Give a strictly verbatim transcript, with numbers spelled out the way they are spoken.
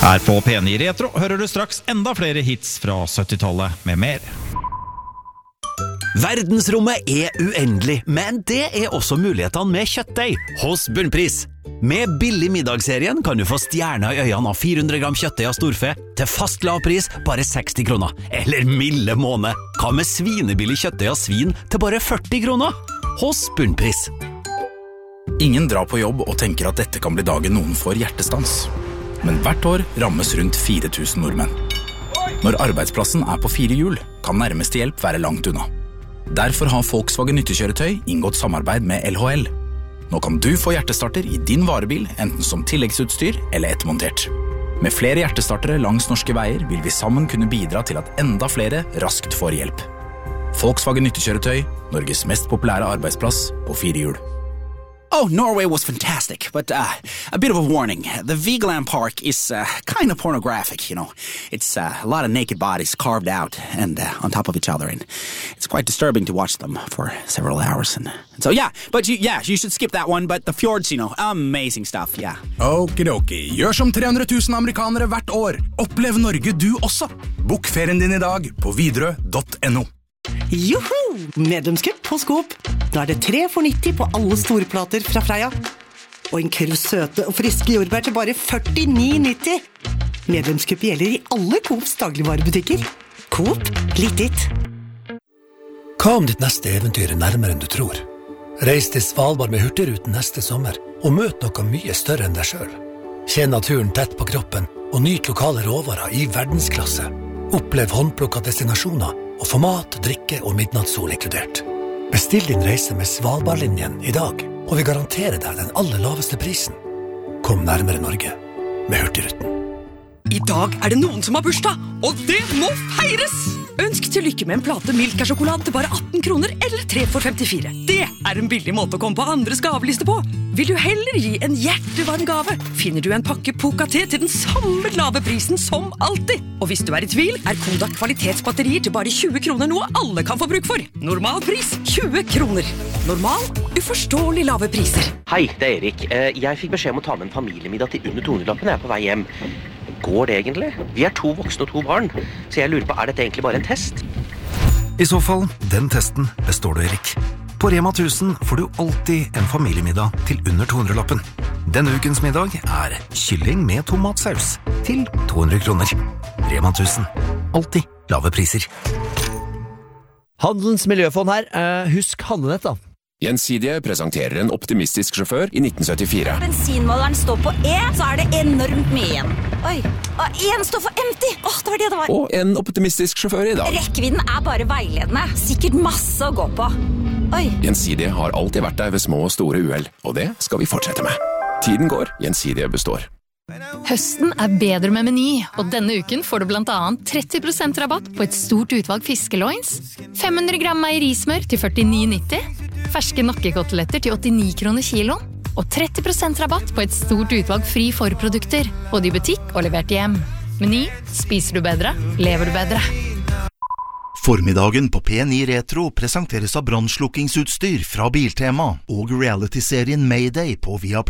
Her på P ni Retro hører du straks enda flere hits fra syttitallet med mer. Verdensrommet er uendelig, men det er også mulighetene med kjøttdeig hos Bunnpris. Med billig middagsserien kan du få stjerner i øynene av fire hundre gram kjøttdeig av storfe til fast lav pris bare seksti kroner. Eller milde måned. Hva med svinebillig kjøttdeig av svin til bare førti kroner? Hos Bunnpris. Ingen drar på jobb og tenker at dette kan bli dagen noen får hjertestans. Men hvert år rammes rundt fire tusen nordmenn. Når arbeidsplassen er på fire hjul, kan nærmeste hjelp være langt unna. Derfor har Volkswagen nyttekjøretøy inngått samarbeid med L H L. Nå kan du få hjertestarter i din varebil, enten som tilleggsutstyr eller ettermontert. Med flere hjertestartere langs norske veier vil vi sammen kunne bidra til at enda flere raskt får hjelp. Volkswagen nyttekjøretøy, Norges mest populære arbeidsplass på fire hjul. Oh, Norway was fantastic, but uh, a bit of a warning. The Vigeland Park is uh, kind of pornographic, you know. It's uh, a lot of naked bodies carved out and uh, on top of each other, and it's quite disturbing to watch them for several hours. And, and so, yeah, but you, yeah, you should skip that one, but the fjords, you know, amazing stuff, yeah. Okidoki, gjør som tre hundre tusen amerikanere hvert år. Opplev Norge du også. Bok ferien din i dag på widerøe punktum no. Joho! Medlemskupp på Coop. Nå er det tre for nitti på alle storplater fra Freia. Og en kurv søte og friske jordbær til bare førtini nitti. Medlemskupp gjelder i alle Coops dagligvarebutikker. Coop, litt ditt. Hva om ditt neste eventyr er nærmere enn du tror? Reis til Svalbard med Hurtigruten neste sommer, og møt noe mye større enn deg selv. Kjenn naturen tett på kroppen, og nyt lokale råvarer i verdensklasse. Opplev håndplukket destinasjoner, og få mat, drikke og midnattssol inkludert. Bestill din reise med Svalbardlinjen i dag, og vi garanterer deg den aller laveste prisen. Kom nærmere Norge med Hurtigruten. I dag er det noen som har bursdag, og det må feires! Ønsk til lykke med en plate Milka-sjokolade til bare atten kroner eller tre for femtifire. Det er en billig måte å komme på andres gaveliste på. Vil du heller gi en hjertevarm gave, finner du en pakke Poca-te til den samme lave prisen som alltid. Og hvis du er i tvil, er Kodak kvalitetsbatterier til bare tjue kroner noe alle kan få bruk for. Normal pris tjue kroner. Normal, uforståelig lave priser. Hei, det er Erik. Jeg fikk beskjed om å ta med en familiemiddag til under to hundre-lappen når jeg er på vei hjem. Går det egentlig? Vi er to voksne og to barn, så jeg lurer på, er dette egentlig bare en test? I så fall, den testen består du, Erik. På Rema tusen får du alltid en familiemiddag til under to hundre-lappen. Denne ukens middag er kylling med tomatsaus til to hundre kroner. Rema tusen. Alltid lave priser. Handelens miljøfond her. Uh, husk handlenett da. Gjensidige presenterer en optimistisk sjåfør i nitten syttifire. Bensinmåleren står på E, så er det enormt mye igjen. Oi, og en står for empty. Åh, det var det det var. Og en optimistisk sjåfør i dag. Rekkevidden er bare veiledende. Sikkert masse å gå på. Oi. Gjensidige har alltid vært der ved små og store uhell, og det skal vi fortsette med. Tiden går, Gjensidige består. Høsten er bedre med Meny, og denne uken får du blant annet tretti prosent rabatt på et stort utvalg fiskeloins, fem hundre gram meierismør til førtini nitti, ferske nakkekoteletter til åttini kroner kilo, og tretti prosent rabatt på et stort utvalg fri forprodukter, både i butikk og levert hjem. Meny, spiser du bedre, lever du bedre. Formiddagen på P ni Retro presenteres av brannslukkingsutstyr fra Biltema og reality-serien Mayday på Viaplay.